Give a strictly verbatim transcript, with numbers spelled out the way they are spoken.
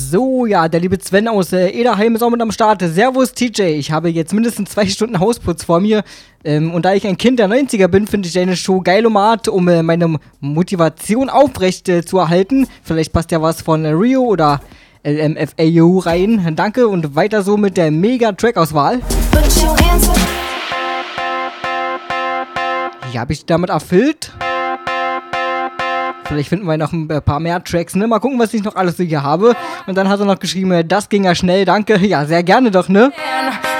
So, ja, der liebe Sven aus äh, Ederheim ist auch mit am Start. Servus T J, ich habe jetzt mindestens zwei Stunden Hausputz vor mir. Ähm, und da ich ein Kind der neunziger bin, finde ich deine Show geilomat, um äh, meine Motivation aufrecht äh, zu erhalten. Vielleicht passt ja was von äh, Rio oder L M F A U rein. Danke und weiter so mit der Mega-Track-Auswahl. Ja, habe ich damit erfüllt? Vielleicht finden wir noch ein paar mehr Tracks, ne? Mal gucken, was ich noch alles so hier habe. Und dann hat er noch geschrieben, das ging ja schnell, danke. Ja, sehr gerne doch, ne?